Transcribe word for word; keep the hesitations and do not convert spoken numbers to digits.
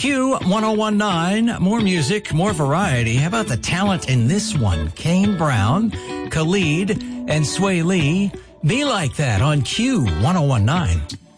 Q ten nineteen, more music, more variety. How about the talent in this one? Kane Brown, Khalid, and Sway Lee. Be Like That on Q ten nineteen.